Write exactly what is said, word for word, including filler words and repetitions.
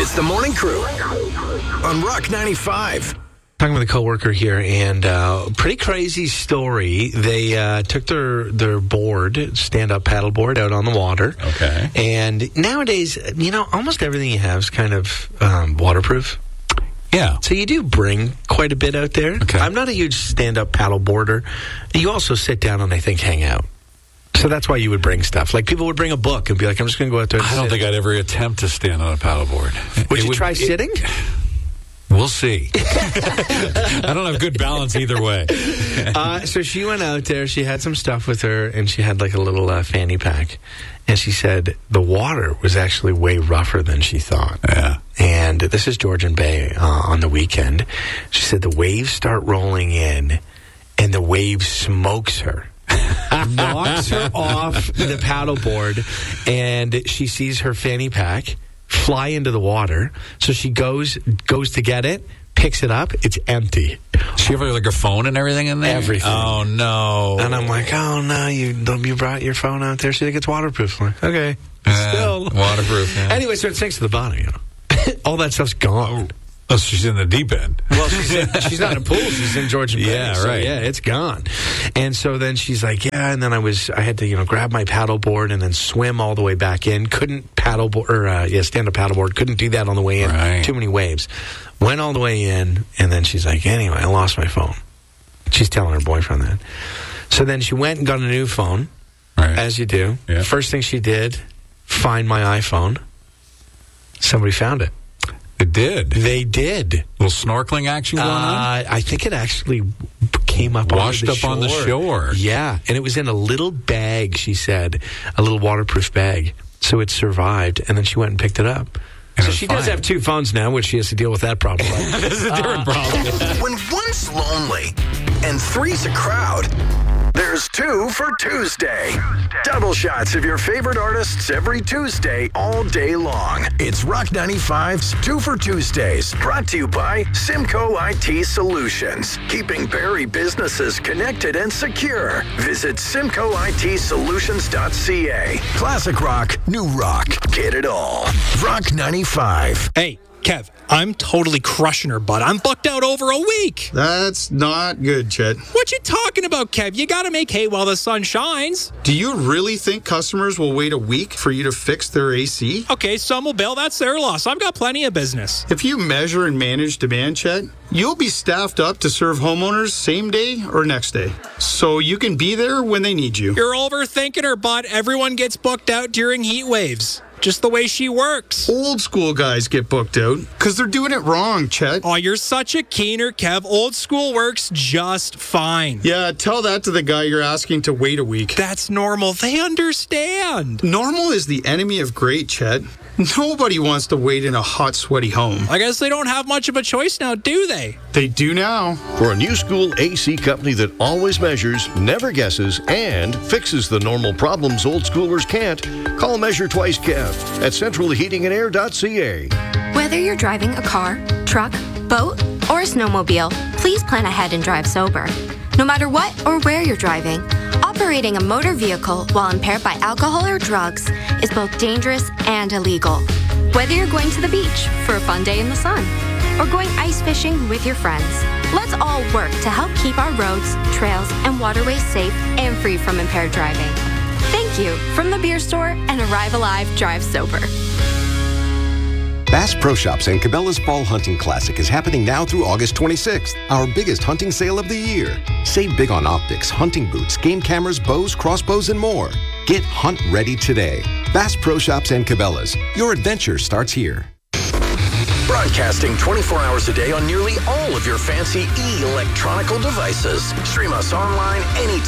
It's the Morning Crew on Rock ninety-five. Talking with a coworker here, and uh, pretty crazy story. They uh, took their their board, stand-up paddleboard, out on the water. Okay. And nowadays, you know, almost everything you have is kind of um, waterproof. Yeah. So you do bring quite a bit out there. Okay. I'm not a huge stand-up paddleboarder. You also sit down and I think hang out. So that's why you would bring stuff. Like people would bring a book and be like, I'm just going to go out there and I don't sit. think I'd ever attempt to stand on a paddleboard. Would It you try it- sitting? We'll see. I don't have good balance either way. uh, so she went out there. She had some stuff with her, and she had like a little uh, fanny pack. And she said the water was actually way rougher than she thought. Yeah. And this is Georgian Bay uh, on the weekend. She said the waves start rolling in, and the wave smokes her. Knocks her off the paddleboard, and she sees her fanny pack fly into the water. So she goes goes to get it, picks it up. It's empty. Does she have like a phone and everything in there? Everything. Oh, no. And I'm like, oh, no, you you brought your phone out there. She's like, it's waterproof. I'm like, okay. Uh, Still. waterproof, yeah. Anyway, so it sinks to the bottom, you know. All that stuff's gone. Oh, she's in the deep end. Well, she's, in, she's not in a pool. She's in Georgian Bay. Yeah, so, right. Yeah, it's gone. And so then she's like, yeah. And then I was, I had to, you know, grab my paddleboard and then swim all the way back in. Couldn't paddleboard, or uh, yeah, stand up paddleboard. Couldn't do that on the way in. Right. Too many waves. Went all the way in, and then she's like, anyway, I lost my phone. She's telling her boyfriend that. So then she went and got a new phone, Right. as you do. Yeah. First thing she did, find my iPhone. Somebody found it. It did. They did. Little snorkeling action going on? Uh, I think it actually came up Washed onto the up shore. on the shore. Yeah, and it was in a little bag, she said, a little waterproof bag. So it survived, and then she went and picked it up. And So it's she does fine. have two phones now, which she has to deal with that problem. This is a different problem. When one's lonely and three's a crowd, there's two for Tuesday. Double shots of your favorite artists every Tuesday, all day long. It's Rock ninety-five's Two for Tuesdays, brought to you by Simcoe I T Solutions, keeping Barrie businesses connected and secure. Visit simcoe I T solutions dot c a. Classic rock, new rock, get it all. Rock ninety-five. Hey, Kev, I'm totally crushing her, bud. I'm booked out over a week. That's not good, Chet. What you talking about, Kev? You gotta make hay while the sun shines. Do you really think customers will wait a week for you to fix their A C? Okay, some will bail. That's their loss. I've got plenty of business. If you measure and manage demand, Chet, you'll be staffed up to serve homeowners same day or next day. So you can be there when they need you. You're overthinking her, bud. Everyone gets booked out during heat waves. Just the way she works. Old school guys get booked out because they're doing it wrong, Chet. Oh, you're such a keener, Kev. Old school works just fine. Yeah, tell that to the guy you're asking to wait a week. That's normal. They understand. Normal is the enemy of great, Chet. Nobody wants to wait in a hot, sweaty home. I guess they don't have much of a choice now, do they? They do now. For a new school A C company that always measures, never guesses, and fixes the normal problems old schoolers can't, call Measure Twice Kev at central heating and air dot c a. Whether you're driving a car, truck, boat, or a snowmobile, please plan ahead and drive sober. No matter what or where you're driving, operating a motor vehicle while impaired by alcohol or drugs is both dangerous and illegal. Whether you're going to the beach for a fun day in the sun or going ice fishing with your friends, let's all work to help keep our roads, trails, and waterways safe and free from impaired driving. Thank you from the beer store and Arrive Alive Drive Sober. Bass Pro Shops and Cabela's Fall Hunting Classic is happening now through August twenty-sixth, our biggest hunting sale of the year. Save big on optics, hunting boots, game cameras, bows, crossbows, and more. Get hunt ready today. Bass Pro Shops and Cabela's. Your adventure starts here. Broadcasting twenty-four hours a day on nearly all of your fancy e-electronical devices. Stream us online anytime.